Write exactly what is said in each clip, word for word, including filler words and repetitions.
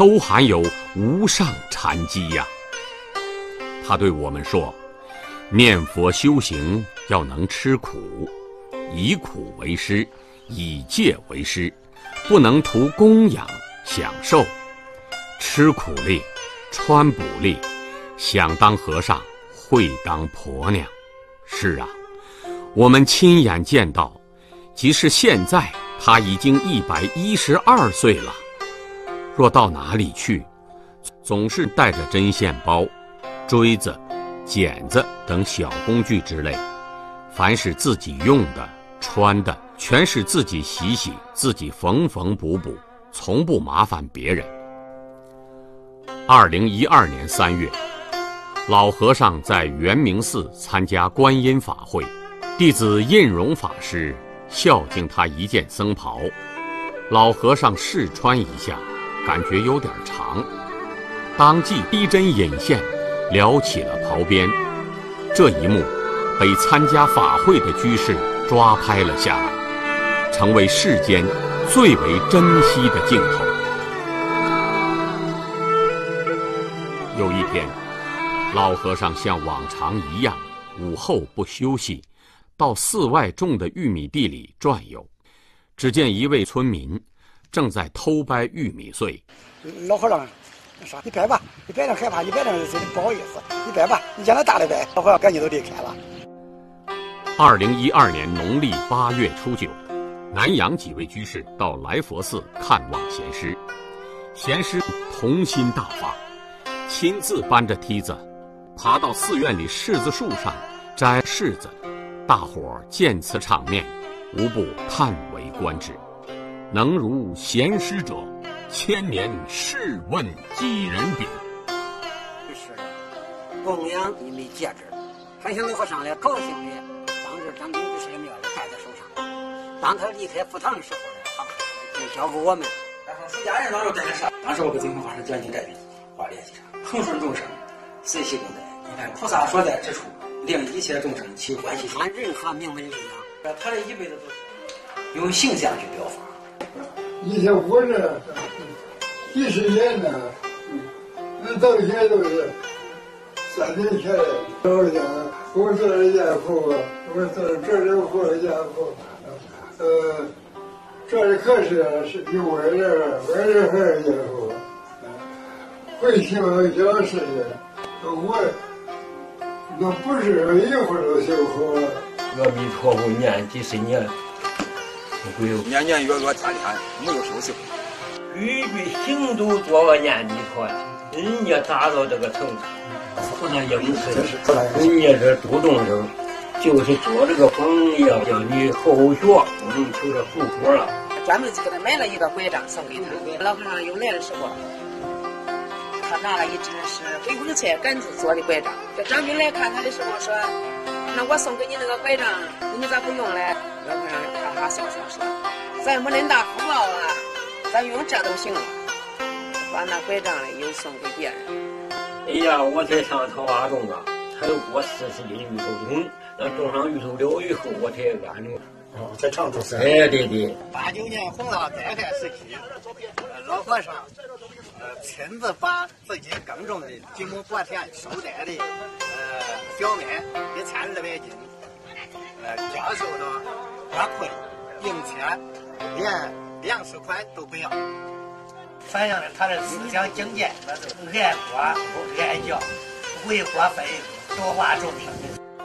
都含有无上禅机呀。他对我们说，念佛修行要能吃苦，以苦为师，以戒为师，不能图供养享受，吃苦力，穿补力，想当和尚会当婆娘。是啊，我们亲眼见到，即使现在他已经一百一十二岁了，若到哪里去，总是带着针线包、锥子、剪子等小工具之类，凡是自己用的、穿的，全是自己洗洗，自己缝缝补补，从不麻烦别人。二零一二年三月，老和尚在圆明寺参加观音法会，弟子印荣法师孝敬他一件僧袍，老和尚试穿一下，感觉有点长，当即逼针引线，撩起了袍边。这一幕被参加法会的居士抓拍了下来，成为世间最为珍惜的镜头。有一天，老和尚像往常一样，午后不休息，到寺外种的玉米地里转悠。只见一位村民正在偷掰玉米穗。 老和尚说：“你掰吧，你掰着害怕，你掰着不好意思，你掰吧，你将来大的掰。”老和尚赶紧都离开了。 二零一二年农历八月初九，南阳几位居士到来佛寺看望贤师，贤师童心大发，亲自搬着梯子爬到寺院里柿子树上摘柿子。大伙儿见此场面，无不叹为观止。能如贤师者，千年试问几人比？ 是供养你没戒指，还想老和尚来高兴的，当时张兵就是庙里戴在手上。当他离开佛堂的时候呢，他就交给我们。 然后出家人当时戴上，当时我给净空法师讲经代笔画联系上，恒顺众生，随喜共在。你看菩萨所在之处，令一切众生起欢喜心。 按任何名门力量， 他这一辈子都是用形象去表法。 以前我这几十年呢，那到现在都是三年前的。我讲，我做了家父，我做了这里活家父，呃，这里可是是比我这我这还是家父，会听讲事的，我那不是一会儿都修好了。 阿弥陀佛念几十年。 年年月月天天没有休息， 句句行都做个念弥陀，人家达到这个程度，不能应试，人家这度众生，就是做这个榜样，叫你后学，我们求着福果了。 专门给他买了一个拐杖送给他。老和尚又来的时候，他拿了一只是回光菜杆子做的拐杖。这张兵来看他的时候说：“那我送给你那个拐杖，你咋不用嘞？”老和尚哈哈笑笑说：“咱没恁大福报啊，咱用这都行了。”把那拐杖嘞又送给别人。 哎呀，我才上桃花种啊，才有过四十斤芋头种，那种上芋头了以后，我才安住。 哦，在常州是。 哎，对对。 八九年洪涝灾害时期，老和尚呃亲自把自己耕种的几亩薄田收带的呃小麦一千二百斤，呃教授了花卉，并且连粮食款都不要，反映了他的思想境界，那是爱国不爱教，为国分多化众生。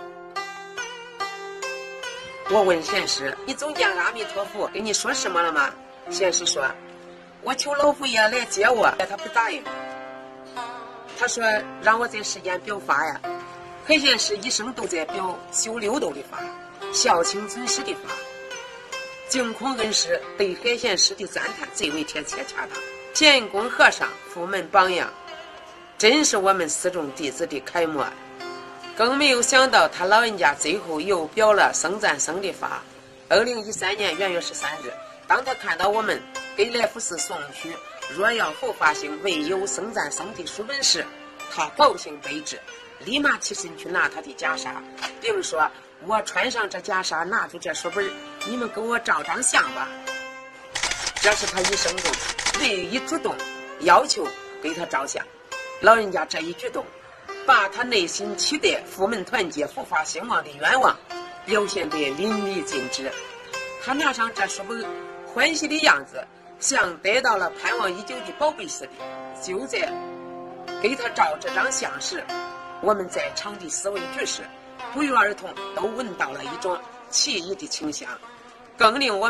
我问贤师：“你总见阿弥陀佛跟你说什么了吗？”贤师说：“我求老佛爷来接我，他不答应。他说让我在世间表法呀。海贤师一生都在表修六度的法，孝亲尊师的法。净空恩师对海贤师的赞叹最为贴切恰当。乾坤和尚佛门榜样，真是我们四众弟子的楷模。更没有想到他老人家最后又表了僧赞僧的法。二零一三年元月十三日，当他看到我们给来福寺送去若要后发行未有僧赞僧的书本时，他高兴悲之，立马起身去拿他的袈裟，并说：“我穿上这袈裟，拿出这书本，你们给我照张相吧。”这是他一生中唯一主动要求给他照相。老人家这一举动，把他内心期待府门团结、福发兴旺的愿望表现得淋漓尽致。他拿上这书本，欢喜的样子像得到了盼望已久的宝贝似的。就在给他照这张相时，我们在场的四位居士不约而同都闻到了一种奇异的清香，更令我